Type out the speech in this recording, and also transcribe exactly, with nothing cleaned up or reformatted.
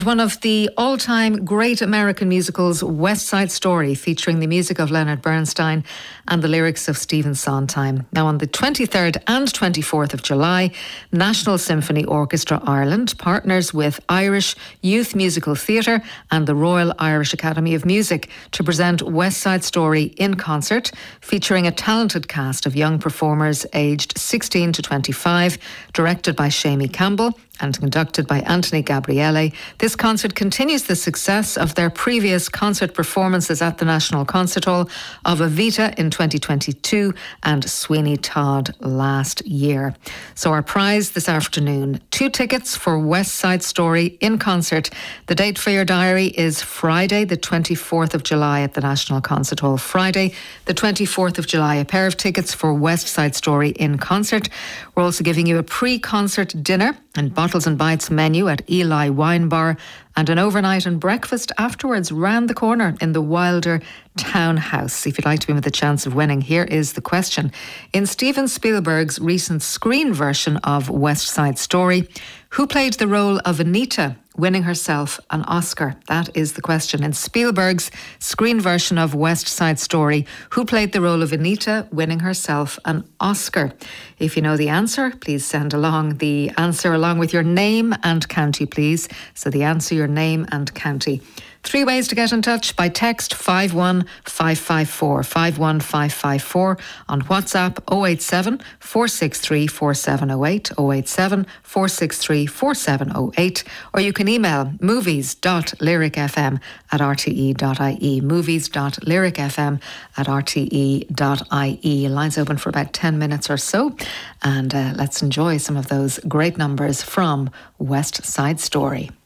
One of the all-time great American musicals, West Side Story, featuring the music of Leonard Bernstein and the lyrics of Stephen Sondheim. Now, on the twenty-third and twenty-fourth of July, National Symphony Orchestra Ireland partners with Irish Youth Musical Theatre and the Royal Irish Academy of Music to present West Side Story in concert, featuring a talented cast of young performers aged sixteen to twenty-five, directed by Shamie Campbell and conducted by Anthony Gabriele. This concert continues the success of their previous concert performances at the National Concert Hall of Evita in twenty twenty-two and Sweeney Todd last year. So our prize this afternoon, two tickets for West Side Story in concert. The date for your diary is Friday the twenty-fourth of July at the National Concert Hall. Friday the twenty-fourth of July, a pair of tickets for West Side Story in concert. We're also giving you a pre-concert dinner and Bottles and Bites menu at Eli Wine Bar, and an overnight and breakfast afterwards round the corner in the Wilder Townhouse. If you'd like to be with a chance of winning, here is the question. In Steven Spielberg's recent screen version of West Side Story, who played the role of Anita, winning herself an Oscar? That is the question. In Spielberg's screen version of West Side Story, who played the role of Anita, winning herself an Oscar? If you know the answer, please send along the answer along with your name and county, please. So the answer, your name and county. Three ways to get in touch: by text five one five five four, five one five five four, on WhatsApp oh eight seven, four six three, four seven oh eight, oh eight seven, four six three, four seven oh eight, or you can email movies dot lyric f m at r t e dot i e, movies dot lyric f m at r t e dot i e. Lines open for about ten minutes or so, and uh, let's enjoy some of those great numbers from West Side Story.